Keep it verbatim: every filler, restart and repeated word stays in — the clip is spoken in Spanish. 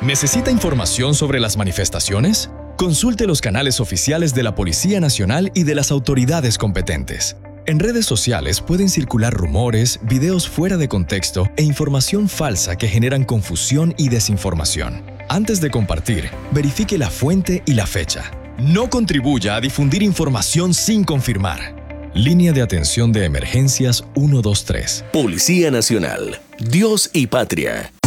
¿Necesita información sobre las manifestaciones? Consulte los canales oficiales de la Policía Nacional y de las autoridades competentes. En redes sociales pueden circular rumores, videos fuera de contexto e información falsa que generan confusión y desinformación. Antes de compartir, verifique la fuente y la fecha. No contribuya a difundir información sin confirmar. Línea de atención de emergencias uno dos tres. Policía Nacional. Dios y Patria.